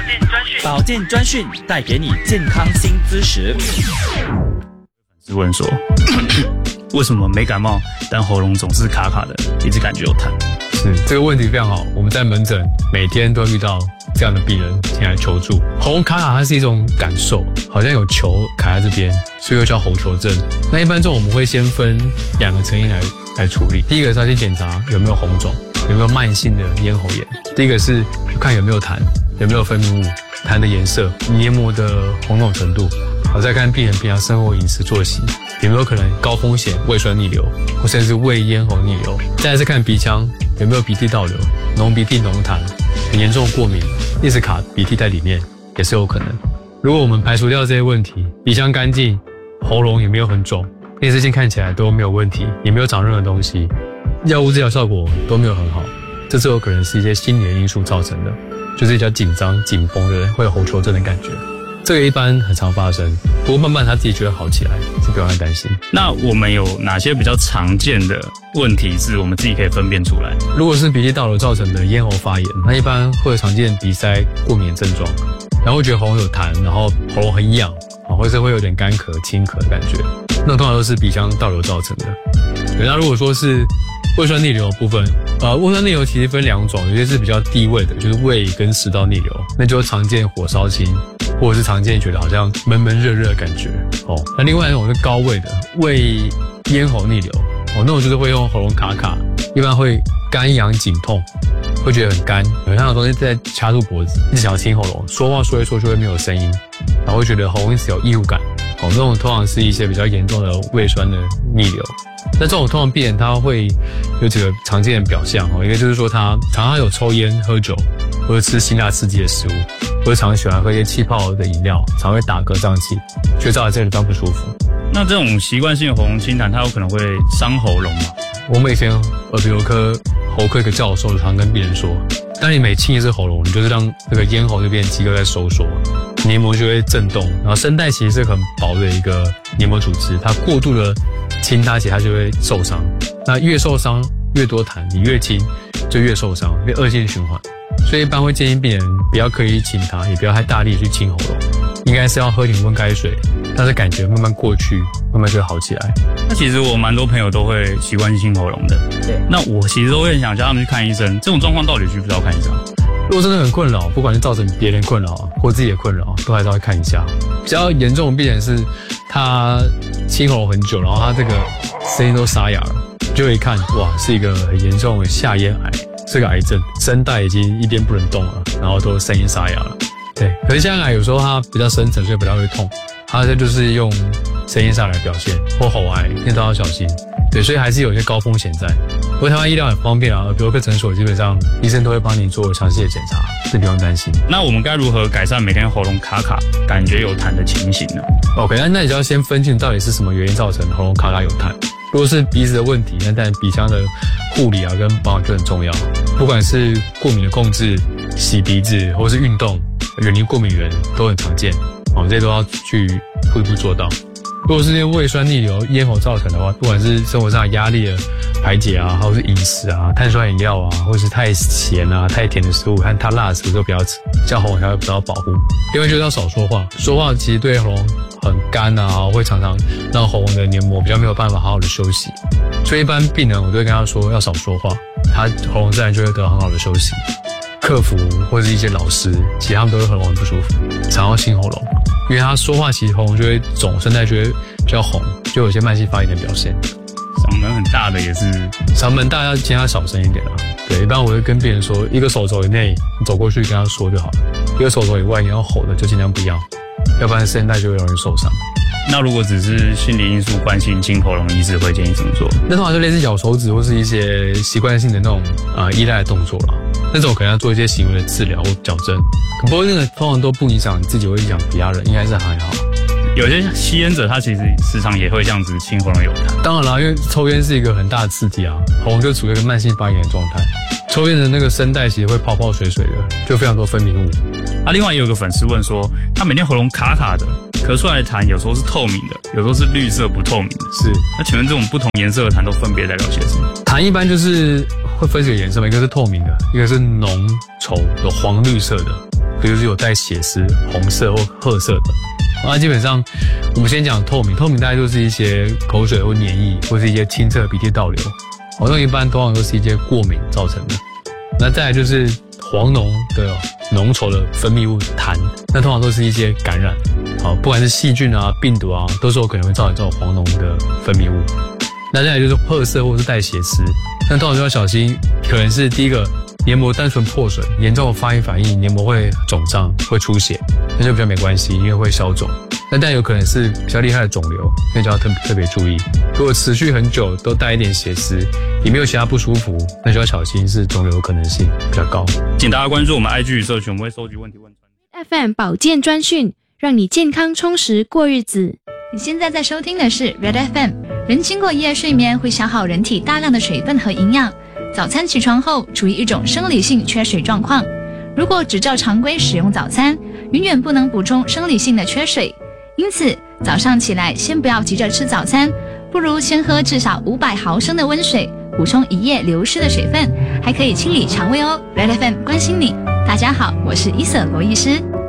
保健专讯带给你健康新知识。 是问说，为什么没感冒，但喉咙总是卡卡的，一直感觉有痰？ 是这个问题非常好，我们在门诊每天都遇到这样的病人前来求助。喉咙卡卡它是一种感受，好像有球卡在这边，所以又叫喉球症。那一般这种我们会先分2个成因来处理。第一个是要先检查有没有红肿，有没有慢性的咽喉炎。第一个是看有没有痰，有没有分泌物，痰的颜色，黏膜的红肿程度。好，再看病人平常生活饮食作息，有没有可能高风险胃酸逆流，或甚至是胃咽喉逆流。再来是看鼻腔有没有鼻涕倒流，浓鼻涕浓痰，很严重过敏，一直卡鼻涕在里面也是有可能。如果我们排除掉这些问题，鼻腔干净，喉咙也没有很肿，内视镜看起来都没有问题，也没有长任何东西，药物治疗效果都没有很好，这有可能是一些心理的因素造成的，就是比较紧张紧绷的人会有喉球症的感觉。这个一般很常发生，不过慢慢他自己就会好起来，是不用太担心。 那我们有哪些比较常见的问题是我们自己可以分辨出来？ 如果是鼻涕倒流造成的咽喉发炎，那一般会有常见鼻塞、过敏症状，然后会觉得喉咙有痰，然后喉咙很痒，或者会有点干咳、清咳的感觉，那通常都是鼻腔倒流造成的。那如果说是胃酸逆流的部分，胃酸逆流其实分2种，有些是比较低位的，就是胃跟食道逆流，那就常见火烧心，或者是常见觉得好像闷闷热热的感觉。那另外一种是高位的胃咽喉逆流，那种就是会用喉咙卡卡，一般会干痒紧痛，会觉得很干，有像有东西在掐住脖子，一直想要清喉咙，说话说一说就会没有声音，然后会觉得喉咙一直有异物感。这种通常是一些比较严重的胃酸的逆流。那这种通常病人他会有几个常见的表象，一个就是说他常常有抽烟、喝酒，或者吃辛辣刺激的食物，或者常喜欢喝一些气泡的饮料，常会打嗝胀气，就造成这个地方不舒服。 那这种习惯性的喉咙清痰，它有可能会伤喉咙吗？ 我们以前耳鼻喉科喉科一个教授常跟病人说，当你每清一次喉咙，你就是让这个咽喉这边肌肉在收缩，黏膜就会震动，然后声带其实是很薄的一个黏膜组织，它过度的清它，其实它就会受伤。那越受伤越多痰，你越清就越受伤，会恶性循环。所以一般会建议病人不要刻意清它，也不要太大力去清喉咙，应该是要喝点温开水，但是感觉慢慢过去，慢慢就会好起来。 那其实我蛮多朋友都会习惯清喉咙的，对。那我其实都会很想叫他们去看医生，这种状况到底需不需要看医生？ 如果真的很困扰，不管是造成别人困扰或自己的困扰，都还是要看一下。比较严重的病人是他清喉咙很久，然后他这个声音都沙哑了，就会看哇，是一个很严重的下咽癌，是个癌症，声带已经一边不能动了，然后都声音沙哑了。对，可是下咽癌有时候它比较深层，所以不太会痛，它这就是用声音上来表现，或喉癌，那都要小心。对，所以还是有一些高风险在。不过台湾医疗很方便啊，耳鼻喉科诊所基本上医生都会帮你做详细的检查，是不用担心。 那我们该如何改善每天喉咙卡卡、感觉有痰的情形呢 ？OK， 那你就要先分清到底是什么原因造成喉咙卡卡有痰。如果是鼻子的问题，那当然鼻腔的护理跟保养就很重要。不管是过敏的控制、洗鼻子，或是运动，远离过敏源都很常见。我们这些都要去一步一步做到。如果是因为胃酸逆流、咽喉造成的话，不管是生活上的压力的排解啊，或是饮食啊、碳酸饮料啊，或是太咸啊、太甜的食物和太辣的食物都不要吃，这样喉咙才会比较保护。另外就是要少说话，说话其实对喉咙很干啊，会常常让喉咙的黏膜比较没有办法好好的休息。所以一般病人我都会跟他说要少说话，他喉咙自然就会得到很好的休息。客服或是一些老师，其实他们都会喉咙很不舒服，常要清喉咙，因为他说话其实喉咙就会肿，声带就会比较红，就有一些慢性发炎的表现。 嗓门很大的也是， 嗓门大要尽量小声一点啊。对，一般我会跟病人说，一个手肘以内你走过去跟他说就好了，一个手肘以外你要吼的就尽量不要，要不然声带就会容易受伤。 那如果只是心理因素惯性清喉咙，医师会建议怎么做？ 那通常就类似咬手指或是一些习惯性的那种依赖的动作啦，那种可能要做一些行为的治疗或矫正。不过那个通常都不影响自己，会影响其他人，应该是还好。 有些吸烟者他其实时常也会这样子清喉咙有痰。 当然啦，因为抽烟是一个很大的刺激啊，喉咙就处于一个慢性发炎的状态。抽烟的那个声带其实会泡泡水水的，就非常多分泌物。 另外也有个粉丝问说，他每天喉咙卡卡的，咳出来的痰有时候是透明的，有时候是绿色不透明的。 是。 那请问这种不同颜色的痰都分别代表些什么？ 痰一般就是会分几个颜色嘛，一个是透明的，一个是浓稠有黄绿色的。 就是有带血丝、红色或褐色的。那基本上我们先讲透明，透明大概就是一些口水或粘液，或是一些清澈鼻涕倒流。那一般通常都是一些过敏造成的。那再来就是黄浓的浓稠的分泌物痰，那通常都是一些感染，不管是细菌啊、病毒啊，都是有可能会造成这种黄浓的分泌物。那再来就是褐色或是带血丝，那通常就要小心，可能是第一个黏膜单纯破损，严重的发炎反应，黏膜会肿胀、会出血，那就比较没关系，因为会消肿。但有可能是比较厉害的肿瘤，那就要特别注意。如果持续很久都带一点血丝，也没有其他不舒服，那就要小心是肿瘤的可能性比较高。 请大家关注我们 IG 与社群，我们会收集问题问穿。 FM 保健专讯，让你健康充实过日子。 你现在在收听的是 Red FM。人经过一夜睡眠会消耗人体大量的水分和营养，早餐起床后处于一种生理性缺水状况。如果只照常规使用早餐，永远不能补充生理性的缺水。因此，早上起来先不要急着吃早餐，不如先喝至少500毫升的温水，补充一夜流失的水分，还可以清理肠胃哦。Red FM 关心你，大家好，我是伊瑟罗医师。